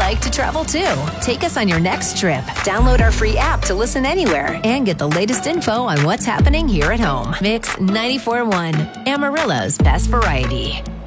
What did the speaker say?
like to travel too. Take us on your next trip. Download our free app to listen anywhere and get the latest info on what's happening here at home. Mix 94.1, Amarillo's best variety.